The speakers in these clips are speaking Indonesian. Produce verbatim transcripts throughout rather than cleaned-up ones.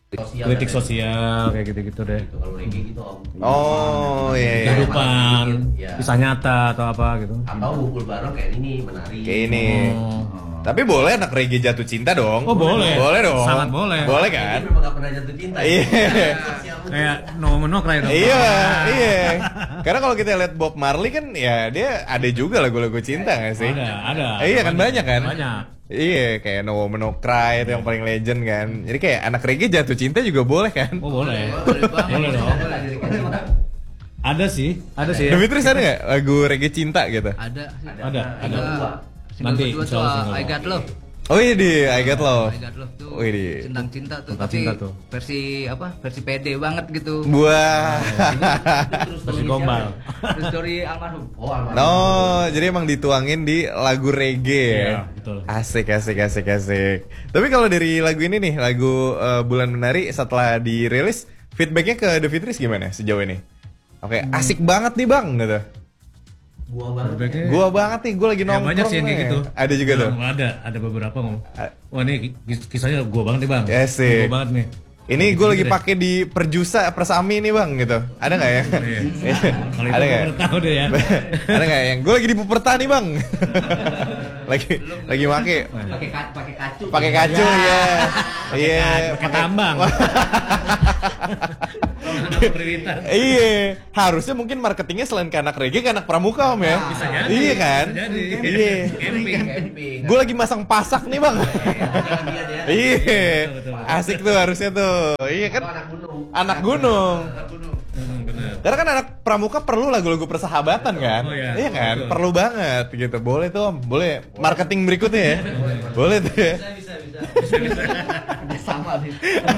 sosial kritik dan sosial kayak gitu-gitu deh. gitu. Kalau reggae gitu om. Oh iya, iya. Kehidupan, Ya. kisah nyata atau apa gitu. Atau ngumpul bareng kayak ini menari. Kayak ini. Oh. Tapi boleh anak reggae jatuh cinta dong. Oh, boleh. Boleh dong. Sangat boleh. Boleh Ini kan? memang gak pernah jatuh cinta. Iya. Kayak no menok lah itu. Iya, iya. Karena kalau kita lihat Bob Marley kan ya dia ada juga lagu-lagu cinta nggak sih? Ada, ada. Iya kan banyak kan? Banyak. Iya, kayak No Woman No Cry itu yang paling legend kan. Jadi kayak anak reggae jatuh cinta juga boleh kan? Oh boleh. Boleh banget. Boleh dong. Ada lagi reggae cinta. Ada sih, ada sih. The Fitris ada nggak lagu reggae cinta gitu? Ada. Ada, ada. Dua. Single Nanti, kedua insya tuh Allah single. I Got Love. Oh iya di I Got Love. I Got Love tuh. Oh, ini. Tentang cinta tuh, Tentang tapi cinta tuh. versi apa? Versi pede banget gitu. Buah. Terus Masih story gombal. siapa? Terus story almarhum. Oh, almarhum. No, jadi emang dituangin di lagu reggae ya. Iya, betul. Asik, asik, asik, asik. Tapi kalau dari lagu ini nih, lagu eh, Bulan Menari setelah dirilis, feedbacknya ke The Fitris gimana sejauh ini? Oke, asik banget nih bang, gitu. Gua banget. Feedbacknya- Gua banget nih, gua lagi Ya, nongkrong. banyak sih yang kayak nih. gitu. Ada juga tuh. Nah, Ada, ada beberapa ngomong. A- Wah ini kis- kisahnya gua banget nih bang. Ya, sih. Gua banget nih. Ini Gitu-gitu gue lagi deh. pakai di Perjusa Persami nih bang, gitu. Ada nggak ya? Iya. Kalau itu Ada gua nggak? baru tahu deh ya. Ada nggak yang gue lagi di Puperta nih bang? lagi lagi make Pakai ka- pakai kacu. pakai kacu ya. Iya. Pakai tambang. Prioritas. Iya, harusnya mungkin marketingnya selain ke anak reggae ke anak pramuka om ya. Bisa jadi, Iya kan? bisa jadi. Iya. Camping, camping. Gue lagi masang pasak nih bang. Jangan lihat ya. Iya, Betul, betul, betul. asik tuh harusnya tuh. Iya kan? Itu anak gunung. Anak gunung. Anak gunung. Hmm, bener. Karena kan anak pramuka perlu lagu-lagu persahabatan kan? Oh, iya. Iya kan? Betul. Perlu banget gitu. Boleh tuh om, boleh. Marketing berikutnya ya. Boleh tuh ya. Bisa, bisa, bisa. Sama nih.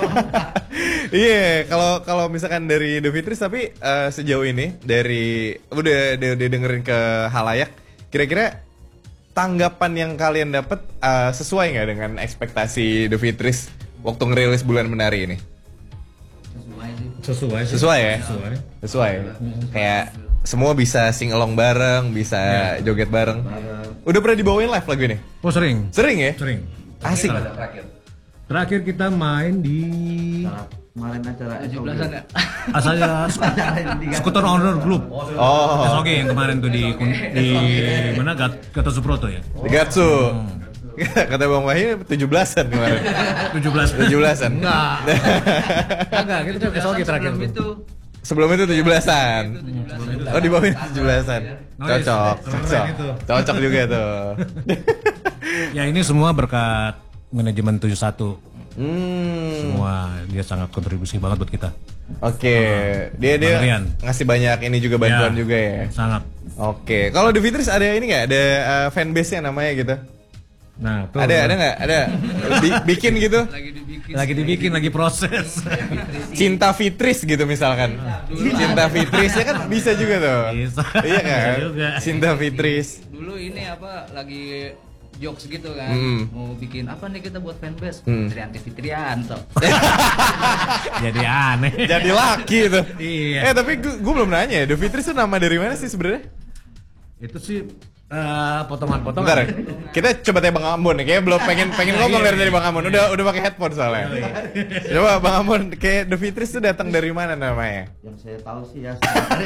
Iya, kalau kalau misalkan dari The Fitris tapi eh, sejauh ini dari udah udah, udah dengerin ke halayak, kira-kira tanggapan yang kalian dapat eh, sesuai nggak dengan ekspektasi The Fitris waktu ngerilis Bulan Menari ini? Sesuai sih. Sesuai sih. Sesuai ya? Sesuai. Sesuai. Kayak semua bisa sing along bareng, bisa joget bareng. Udah pernah dibawain live lagu ini? Oh sering. Sering ya? Sering. Asik. Ada terakhir. Terakhir kita main di Kemarin acara tujuh belasan ya. asalnya Skuter Owner Group. Oh, S O G yang kemarin tuh di di mana Gat Gatot Subroto ya. di Gatsu. Kata Bang Wahyu tujuh belasan kemarin. tujuh belas. tujuh belasan. Enggak. Enggak, kita tuh ke S O G terakhir Sebelum tuh. itu Sebelum itu tujuh belasan. Oh, di bawah tujuh belasan. Nice. Cocok, Keren cocok. itu. Cocok juga tuh. Ya ini semua berkat manajemen tujuh satu. Hmm. Semua dia sangat kontribusi banget buat kita. Oke, dia dia Bang Rian. ngasih banyak ini juga bantuan Ya, juga ya. Sangat. Oke, kalau The Fitris ada ini nggak? Ada uh, fanbase-nya namanya gitu? Nah, tuh. Ada, ada nggak? Ada. Bi- bikin gitu? lagi dibikin. Lagi dibikin, lagi proses. Cinta Fitris gitu misalkan. Cinta Fitris ya kan bisa juga tuh. Bisa. Iya kan? Bisa juga. Cinta Fitris. Dulu ini apa lagi jokes gitu kan. Hmm. Mau bikin apa nih kita buat fanbase? Hmm. Trianti Fitrianto. Jadi aneh. Jadi laki tuh. Iya. Eh tapi gue belum nanya ya, The Fitris itu nama dari mana sih sebenarnya? Itu sih eh, potongan-potongan. Bentar, kita coba tanya Bang Ambon nih, kayaknya belum pengen pengen ngomong dari dari Bang Ambon. Udah udah pakai headphone soalnya. Coba Bang Ambon, kayak The Fitris itu datang dari mana namanya? yang saya tahu sih ya.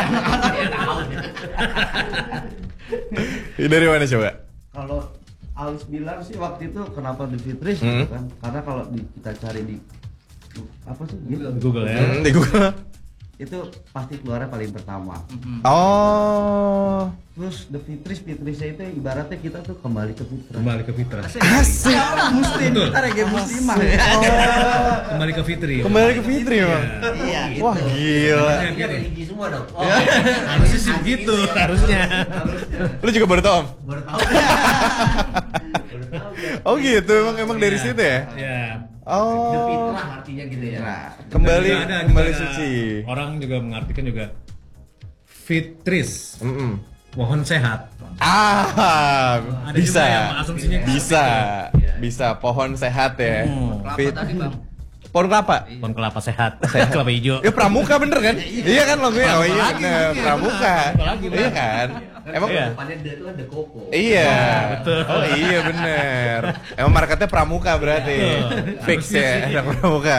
Dari mana coba? Kalau Alis bilang sih waktu itu kenapa The Fitris Hmm. gitu kan? Karena kalau di- kita cari di apa sih? Gitu. Google ya. Hmm, di Google. Itu pasti keluarnya paling pertama. Oh, Terus The Fitris, Fitrisnya itu ibaratnya kita tuh kembali ke fitrah. Kembali ke fitrah. asik. Muslim, Betul. kita reggae muslimah ya. Kembali ke fitri. Kembali ke Fitri emang. Iya, gitu. Wah gila. Ini religi semua dong. Oh, Harusnya sih begitu, harusnya. Lu juga baru tau Om? baru tahu. Baru tahu ya. Oh gitu, emang emang dari situ ya? Ya. The Oh, fitrah artinya gitu ya. Nah, kembali Juga ada, kembali juga ada. suci. Orang juga mengartikan juga fitris. Mm-mm. Mohon sehat. Ah, Ada bisa, juga yang asumsinya gitu. bisa, bisa. Pohon sehat ya. Hmm. Kelapa Fit- tadi bang. Pohon kelapa. Pohon kelapa sehat. Kelapa hijau. Ya pramuka bener kan? Iya kan logonya? Oh iya lagi, bener, iya, pramuka. bener. Lagi, Iya bener. kan? Emang Iya. Depannya D itu ada koko. iya. betul. Oh iya bener. Emang marketnya pramuka berarti. Betul. Fix ya, anak pramuka.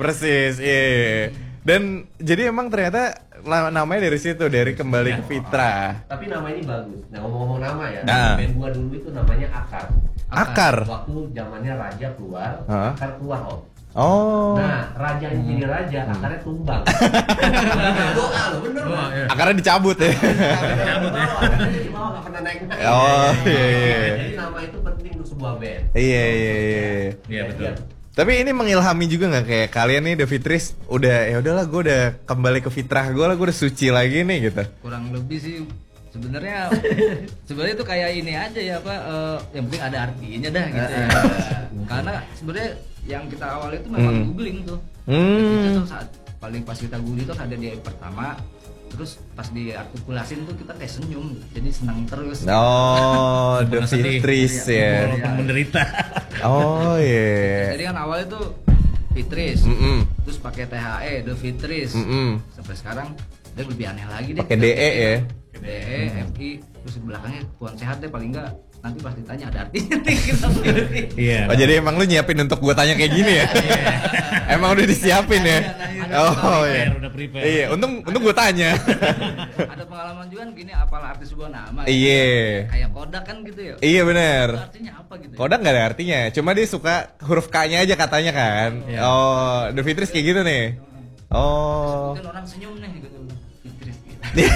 Persis, iya. Dan jadi emang ternyata la- namanya dari situ, dari kembali ke fitrah. Tapi nama ini bagus. Nah ngomong-ngomong nama ya, Nah. band gua dulu itu namanya Akar. Akar. Waktu zamannya raja keluar, Hah? Akar keluar om. Oh. Nah rajanya jadi raja, akarnya tumbang. Doa loh, bener loh. Akarnya dicabut ya. Dicabut ya. Akarnya di bawah nggak pernah naik. Oh, iya, iya. Jadi nama itu penting untuk sebuah band. Iya, iya, iya. Iya betul. Tapi ini mengilhami juga nggak kayak kalian nih The Fitris udah ya udahlah gue udah kembali ke fitrah gue lah, gue udah suci lagi nih gitu. Kurang lebih sih sebenarnya sebenarnya itu kayak ini aja ya apa eh, yang penting ada artinya dah gitu ya. Karena sebenarnya yang kita awal itu memang Hmm. googling tuh. Hmm. Itu saat paling pas kita googling itu ada di pertama, terus pas diartikulasin tuh kita kayak senyum, jadi senang terus. Oh, The Pernah sedih. Fitris ya. Walaupun menderita. Oh iya. Jadi kan awalnya tuh Fitris, Mm-mm. terus pakai T H E, The Fitris. Mm-mm. Sampai sekarang dia lebih aneh lagi deh. Pakai D E ya. D E, F I, terus di belakangnya Tuhan sehat deh paling enggak. Nanti pas ditanya ada artinya nih kita pilih. Iya. Oh jadi emang lu nyiapin untuk gue tanya kayak gini ya? Emang udah disiapin ya? Oh iya. Prepare, udah prepare. Iya, untung untung gue tanya. Ada pengalaman juga gini apal arti sebuah nama. gitu. Iya. Kayak Kodak kan gitu ya. Iya bener. Itu artinya apa gitu? ya? Kodak nggak ada artinya, cuma dia suka huruf K-nya aja katanya kan. Oh, The Fitris kayak gitu nih. Oh. Mungkin orang senyum nih gitu. Fitris gitu.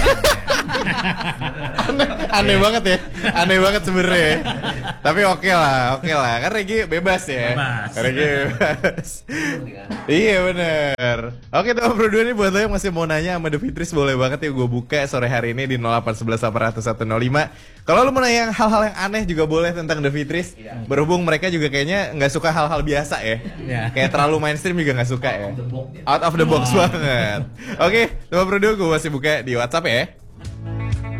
aneh, aneh banget ya, aneh banget sebenarnya. Tapi oke lah, oke lah, kan Regi bebas ya. Bebas. Regi bebas. Iya bener. Oke teman berdua nih buat lo yang masih mau nanya sama The Fitris boleh banget ya gue buka sore hari ini di nol delapan satu satu delapan nol satu nol lima. Kalau lo mau nanya hal-hal yang aneh juga boleh tentang The Fitris. Berhubung mereka juga kayaknya nggak suka hal-hal biasa ya. Iya. Kayak terlalu mainstream juga nggak suka ya. The box ya. Out of the box banget. Oke, teman berdua gue masih buka di WhatsApp ya.